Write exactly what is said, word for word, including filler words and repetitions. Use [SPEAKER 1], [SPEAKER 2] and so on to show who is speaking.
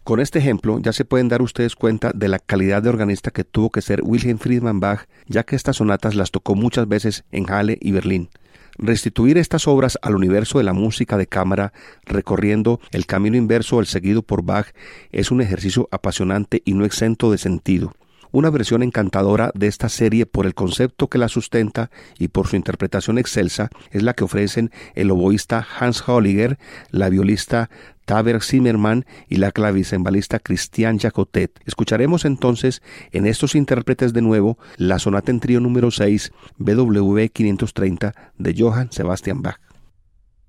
[SPEAKER 1] Con este ejemplo ya se pueden dar ustedes cuenta de la calidad de organista que tuvo que ser Wilhelm Friedman Bach, ya que estas sonatas las tocó muchas veces en Halle y Berlín. Restituir estas obras al universo de la música de cámara, recorriendo el camino inverso al seguido por Bach, es un ejercicio apasionante y no exento de sentido. Una versión encantadora de esta serie por el concepto que la sustenta y por su interpretación excelsa es la que ofrecen el oboísta Hans Holliger, la violista Taber Zimmermann y la clavicembalista Christian Jacotet. Escucharemos entonces en estos intérpretes de nuevo la sonata en trío número seis, B W V quinientos treinta de Johann Sebastian Bach.